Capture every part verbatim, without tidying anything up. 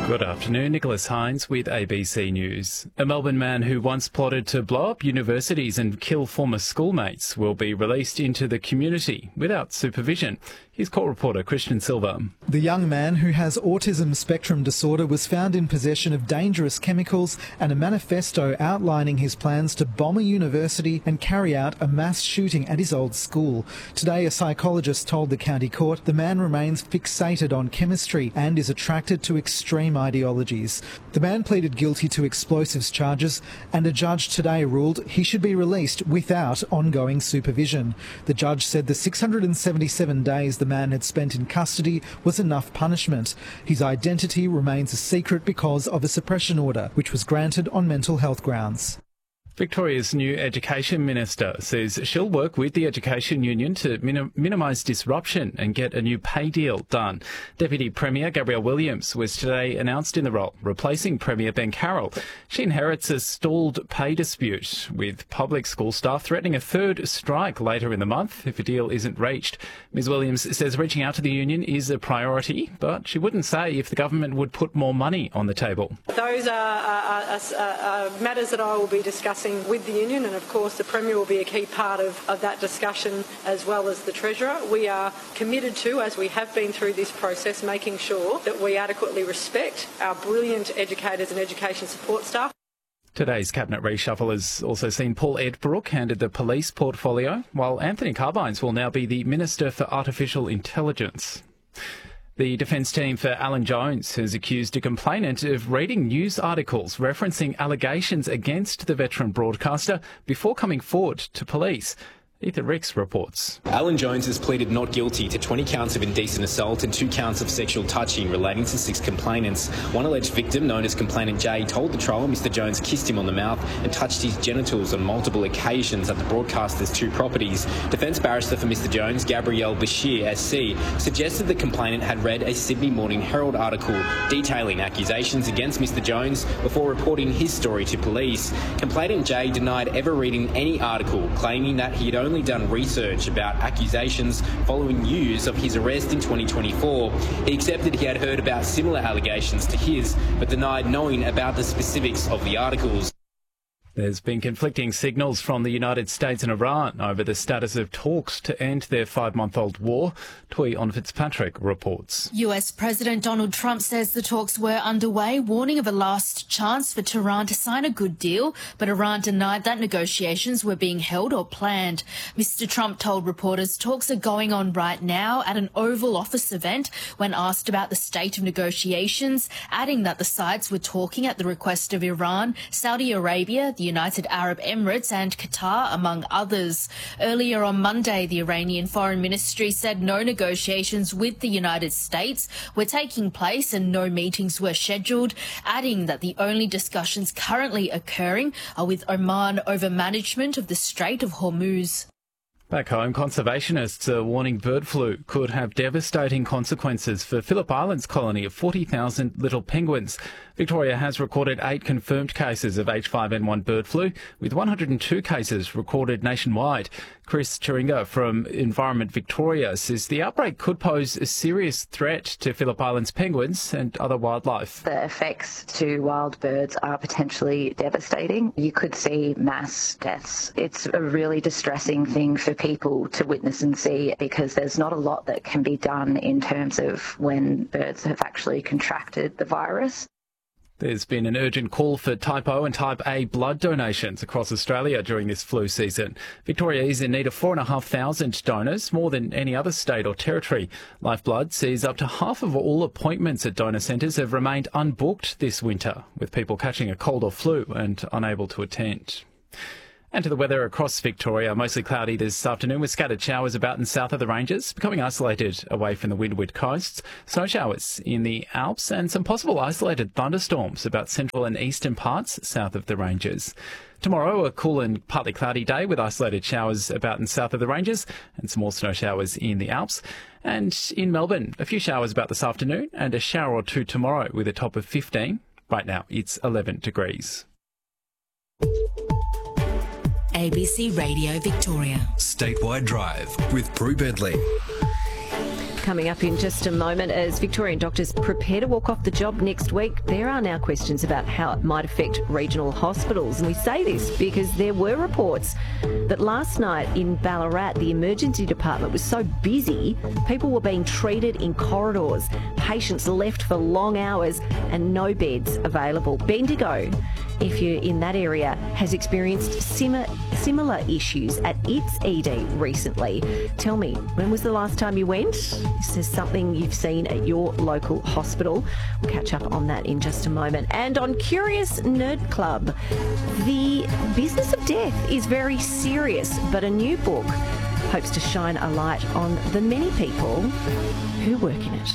Good afternoon, Nicholas Hines with A B C News. A Melbourne man who once plotted to blow up universities and kill former schoolmates will be released into the community without supervision. Here's court reporter Christian Silva. The young man, who has autism spectrum disorder, was found in possession of dangerous chemicals and a manifesto outlining his plans to bomb a university and carry out a mass shooting at his old school. Today, a psychologist told the county court the man remains fixated on chemistry and is attracted to extreme ideologies. The man pleaded guilty to explosives charges, and a judge today ruled he should be released without ongoing supervision. The judge said the six hundred seventy-seven days the man had spent in custody was enough punishment. His identity remains a secret because of a suppression order, which was granted on mental health grounds. Victoria's new Education Minister says she'll work with the Education Union to minim- minimise disruption and get a new pay deal done. Deputy Premier Gabrielle Williams was today announced in the role, replacing Premier Ben Carroll. She inherits a stalled pay dispute, with public school staff threatening a third strike later in the month if a deal isn't reached. Ms Williams says reaching out to the union is a priority, but she wouldn't say if the government would put more money on the table. Those are, are, are, are matters that I will be discussing with the union, and of course the Premier will be a key part of, of that discussion, as well as the Treasurer. We are committed to, as we have been through this process, making sure that we adequately respect our brilliant educators and education support staff. Today's cabinet reshuffle has also seen Paul Edbrook handed the police portfolio, while Anthony Carbines will now be the Minister for Artificial Intelligence. The defence team for Alan Jones has accused a complainant of reading news articles referencing allegations against the veteran broadcaster before coming forward to police. Ethan Ricks reports. Alan Jones has pleaded not guilty to twenty counts of indecent assault and two counts of sexual touching relating to six complainants. One alleged victim, known as Complainant J, told the trial Mister Jones kissed him on the mouth and touched his genitals on multiple occasions at the broadcaster's two properties. Defence barrister for Mister Jones, Gabrielle Bashir S C, suggested the complainant had read a Sydney Morning Herald article detailing accusations against Mister Jones before reporting his story to police. Complainant J denied ever reading any article, claiming that he had only only done research about accusations following news of his arrest in twenty twenty-four. He accepted he had heard about similar allegations to his, but denied knowing about the specifics of the articles. There's been conflicting signals from the United States and Iran over the status of talks to end their five-month-old war. Toy on Fitzpatrick reports. U S President Donald Trump says the talks were underway, warning of a last chance for Tehran to sign a good deal, but Iran denied that negotiations were being held or planned. Mister Trump told reporters talks are going on right now at an Oval Office event when asked about the state of negotiations, adding that the sides were talking at the request of Iran, Saudi Arabia, the United Arab Emirates and Qatar, among others. Earlier on Monday, the Iranian Foreign Ministry said no negotiations with the United States were taking place and no meetings were scheduled, adding that the only discussions currently occurring are with Oman over management of the Strait of Hormuz. Back home, conservationists are warning bird flu could have devastating consequences for Phillip Island's colony of forty thousand little penguins. Victoria has recorded eight confirmed cases of H five N one bird flu, with one hundred two cases recorded nationwide. Chris Chiringa from Environment Victoria says the outbreak could pose a serious threat to Phillip Island's penguins and other wildlife. The effects to wild birds are potentially devastating. You could see mass deaths. It's a really distressing thing for people to witness and see, because there's not a lot that can be done in terms of when birds have actually contracted the virus. There's been an urgent call for type O and type A blood donations across Australia during this flu season. Victoria is in need of four thousand five hundred donors, more than any other state or territory. Lifeblood says up to half of all appointments at donor centres have remained unbooked this winter, with people catching a cold or flu and unable to attend. And to the weather across Victoria, mostly cloudy this afternoon with scattered showers about in south of the ranges, becoming isolated away from the windward coasts, snow showers in the Alps and some possible isolated thunderstorms about central and eastern parts south of the ranges. Tomorrow, a cool and partly cloudy day with isolated showers about in south of the ranges and some more snow showers in the Alps. And in Melbourne, a few showers about this afternoon and a shower or two tomorrow with a top of fifteen. Right now, it's eleven degrees. A B C Radio Victoria. Statewide Drive with Prue Bentley. coming up in just a moment. As Victorian doctors prepare to walk off the job next week, there are now questions about how it might affect regional hospitals. And we say this because there were reports that last night in Ballarat, the emergency department was so busy, people were being treated in corridors, patients left for long hours and no beds available. Bendigo, if you're in that area, has experienced similar similar issues at its E D recently. Tell me, when was the last time you went? Is there something you've seen at your local hospital? We'll catch up on that in just a moment. And on Curious Nerd Club, the business of death is very serious, but a new book hopes to shine a light on the many people who work in it.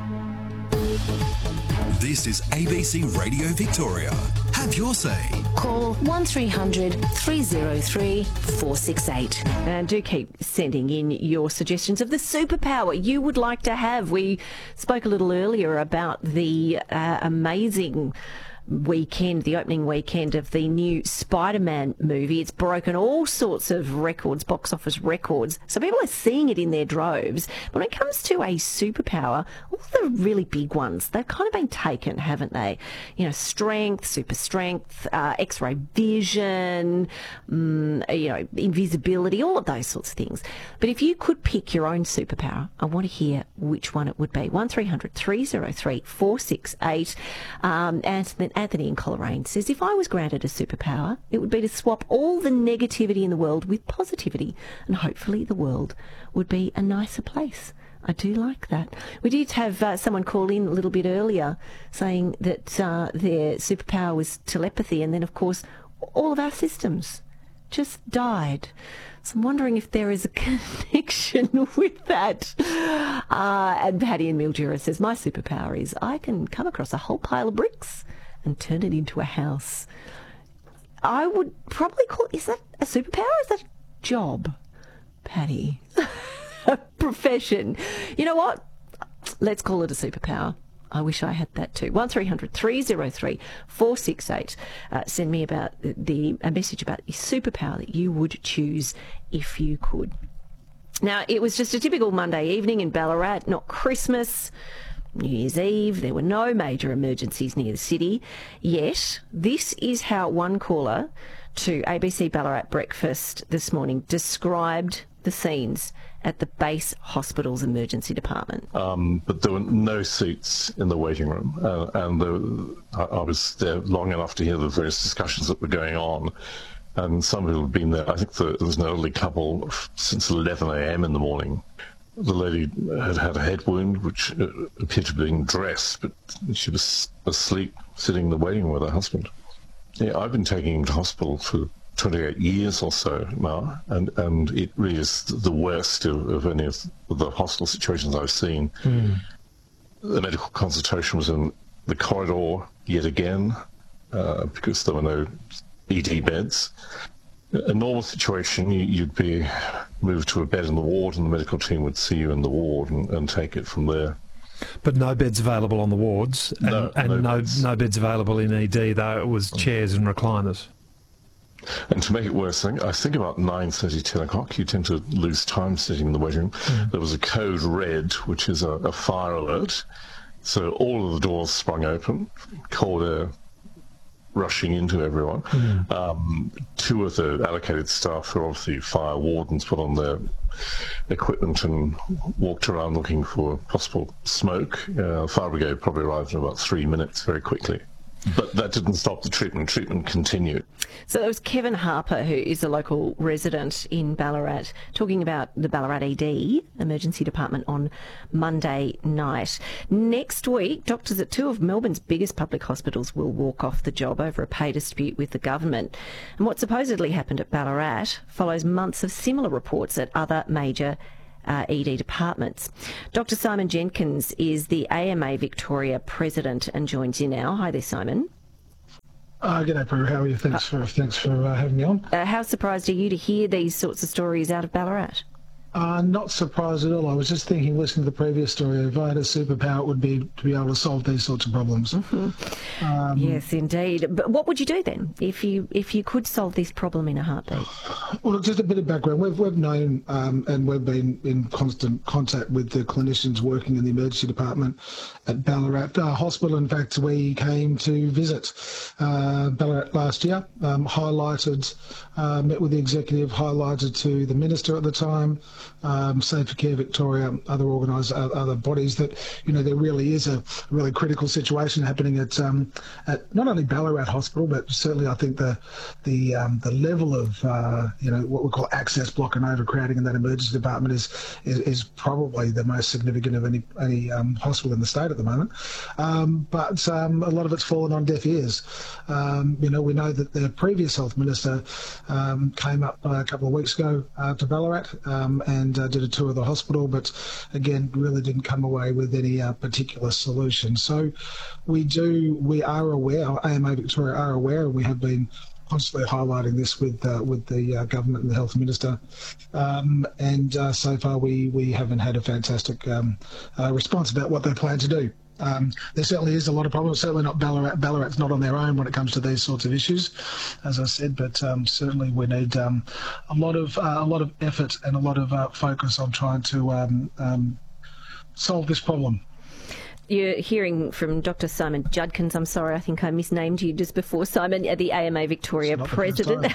This is A B C Radio Victoria. Have your say. Call one three hundred three oh three four six eight. And do keep sending in your suggestions of the superpower you would like to have. We spoke a little earlier about the uh, amazing weekend, the opening weekend of the new Spider-Man movie. It's broken all sorts of records, box office records. So people are seeing it in their droves. But when it comes to a superpower, all the really big ones, they've kind of been taken, haven't they? You know, strength, super strength, uh, X-ray vision, um, you know, invisibility, all of those sorts of things. But if you could pick your own superpower, I want to hear which one it would be. one three hundred three oh three four six eight. Um, and then Anthony in Coleraine says, if I was granted a superpower, it would be to swap all the negativity in the world with positivity, and hopefully the world would be a nicer place. I do like that. We did have uh, someone call in a little bit earlier saying that uh, their superpower was telepathy, and then, of course, all of our systems just died. So I'm wondering if there is a connection with that. Uh, and Paddy in Mildura says, my superpower is I can come across a whole pile of bricks and turn it into a house. I would probably call, is that a superpower? Is that a job, Paddy? A profession. You know what? Let's call it a superpower. I wish I had that too. one three hundred three oh three four six eight. Uh, send me about the a message about the superpower that you would choose if you could. Now, it was just a typical Monday evening in Ballarat, not Christmas, New Year's Eve. There were no major emergencies near the city. Yet, this is how one caller to A B C Ballarat Breakfast this morning described the scenes at the base hospital's emergency department. Um, but there were no seats in the waiting room, uh, and the, I, I was there long enough to hear the various discussions that were going on, and some people had been there. I think the, there was an elderly couple since eleven a m in the morning. The lady had had a head wound, which appeared to be being dressed, but she was asleep, sitting in the waiting room with her husband. Yeah, I've been taking him to hospital for twenty-eight years or so now, and, and it really is the worst of, of any of the hospital situations I've seen. Mm. The medical consultation was in the corridor yet again, uh, because there were no E D beds. A normal situation, you, you'd be moved to a bed in the ward, and the medical team would see you in the ward and, and take it from there. But no beds available on the wards, and no, and no, no, beds. no beds available in E D, though it was chairs and recliners. And to make it worse, I think about nine thirty, ten o'clock, you tend to lose time sitting in the waiting room. Mm. There was a code red, which is a, a fire alert. So all of the doors sprung open, cold air rushing into everyone. Mm. Um, two of the allocated staff, who are obviously fire wardens, put on their equipment and walked around looking for possible smoke. Uh, fire brigade probably arrived in about three minutes very quickly. But that didn't stop the treatment. Treatment continued. So that was Kevin Harper, who is a local resident in Ballarat, talking about the Ballarat E D, Emergency Department, on Monday night. Next week, doctors at two of Melbourne's biggest public hospitals will walk off the job over a pay dispute with the government. And what supposedly happened at Ballarat follows months of similar reports at other major Uh, E D departments. Doctor Simon Jenkins is the A M A Victoria President and joins you now. Hi there, Simon. Uh, G'day, Prue. How are you? Thanks for thanks for uh, having me on. Uh, how surprised are you to hear these sorts of stories out of Ballarat? Uh, not surprised at all. I was just thinking, listening to the previous story, if I had a superpower, it would be to be able to solve these sorts of problems. Mm-hmm. Um, yes, indeed. But what would you do then if you if you could solve this problem in a heartbeat? Well, just a bit of background. We've we've known um, and we've been in constant contact with the clinicians working in the emergency department at Ballarat uh, Hospital. In fact, we came to visit uh, Ballarat last year. Um, highlighted, uh, met with the executive, highlighted to the minister at the time. Um, Safer Care Victoria, other organised, uh, other bodies, that you know there really is a really critical situation happening at um, at not only Ballarat Hospital, but certainly I think the the um, the level of uh, you know what we call access block and overcrowding in that emergency department is is, is probably the most significant of any any um, hospital in the state at the moment. Um, but um, a lot of it's fallen on deaf ears. Um, you know we know that the previous health minister um, came up uh, a couple of weeks ago uh, to Ballarat. Um, and uh, did a tour of the hospital, but again, really didn't come away with any uh, particular solution. So we do, we are aware, A M A Victoria are aware, and we have been constantly highlighting this with uh, with the uh, government and the health minister. Um, and uh, so far, we, we haven't had a fantastic um, uh, response about what they plan to do. Um, there certainly is a lot of problems. Certainly not Ballarat. Ballarat's not on their own when it comes to these sorts of issues, as I said. But um, certainly we need um, a lot of uh, a lot of effort and a lot of uh, focus on trying to um, um, solve this problem. You're hearing from Doctor Simon Judkins. I'm sorry, I think I misnamed you just before, Simon, the A M A Victoria president.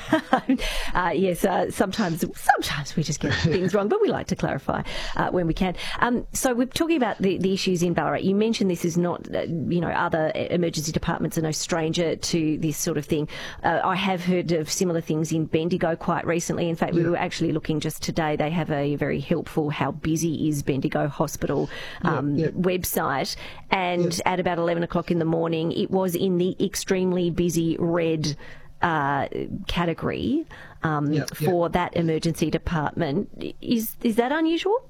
uh, yes, uh, sometimes sometimes we just get things wrong, but we like to clarify uh, when we can. Um, so we're talking about the, the issues in Ballarat. You mentioned this is not, uh, you know, other emergency departments are no stranger to this sort of thing. Uh, I have heard of similar things in Bendigo quite recently. In fact, we yeah. were actually looking just today. They have a very helpful How Busy is Bendigo Hospital um, yeah, yeah. website. And yes. at about eleven o'clock in the morning, it was in the extremely busy red uh, category um, yeah, for yeah. that emergency department. Is is that unusual?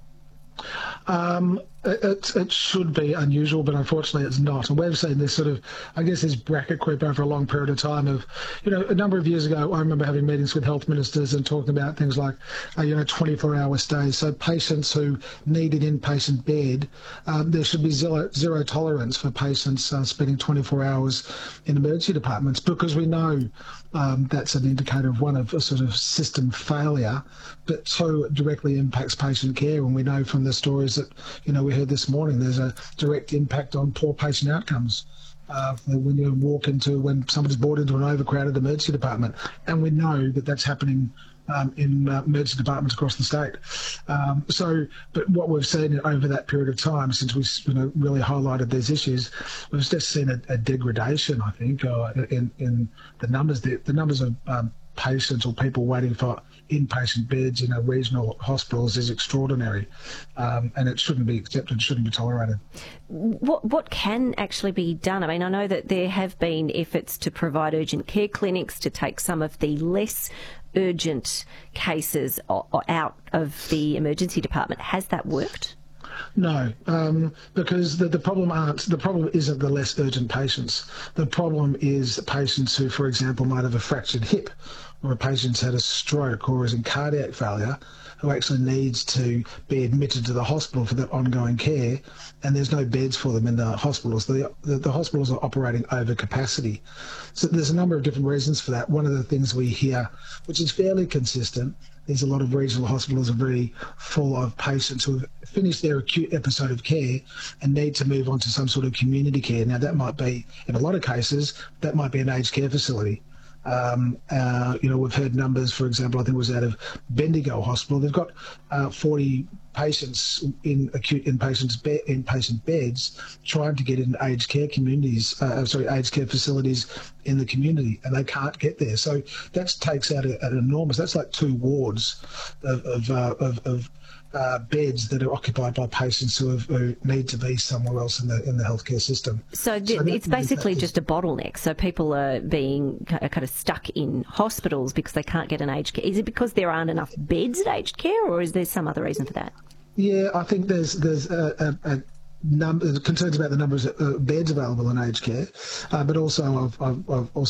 Um, it, it should be unusual, but unfortunately it's not. And we've seen this sort of, I guess, this bracket creep over a long period of time of, you know, a number of years ago, I remember having meetings with health ministers and talking about things like, uh, you know, twenty-four hour stays. So patients who need an inpatient bed, um, there should be zero, zero tolerance for patients uh, spending twenty-four hours in emergency departments, because we know um, that's an indicator of one of a sort of system failure, but two, it directly impacts patient care. And we know from the stories that, you know, we heard this morning, there's a direct impact on poor patient outcomes uh, when you walk into, when somebody's brought into an overcrowded emergency department. And we know that that's happening um, in uh, emergency departments across the state. Um, so, but what we've seen over that period of time, since we you know, really highlighted these issues, we've just seen a, a degradation, I think, uh, in, in the numbers, the, the numbers of um, patients or people waiting for inpatient beds in our regional hospitals is extraordinary, um, and it shouldn't be accepted, shouldn't be tolerated. What what can actually be done? I mean, I know that there have been efforts to provide urgent care clinics to take some of the less urgent cases out of the emergency department. Has that worked? No, um, because the, the problem aren't the problem isn't the less urgent patients. The problem is patients who, for example, might have a fractured hip, or a patient's had a stroke or is in cardiac failure, who actually needs to be admitted to the hospital for that ongoing care, and there's no beds for them in the hospitals. The, the, the hospitals are operating over capacity. So there's a number of different reasons for that. One of the things we hear, which is fairly consistent, is a lot of regional hospitals are very full of patients who have finished their acute episode of care and need to move on to some sort of community care. Now, that might be, in a lot of cases, that might be an aged care facility. Um, uh, you know, we've heard numbers, for example, I think it was out of Bendigo Hospital. They've got uh, forty patients in acute inpatient, be- inpatient beds trying to get in aged care communities, uh, sorry, aged care facilities in the community, and they can't get there. So that takes out a, an enormous, that's like two wards of, of, uh, of, of Uh, beds that are occupied by patients who, have, who need to be somewhere else in the in the healthcare system. So, so it's basically just a bottleneck. So people are being kind of stuck in hospitals because they can't get an aged care. Is it because there aren't enough beds at aged care, or is there some other reason for that? Yeah, I think there's there's a, a, a number concerns about the numbers of uh, beds available in aged care, uh, but also I've, I've, I've also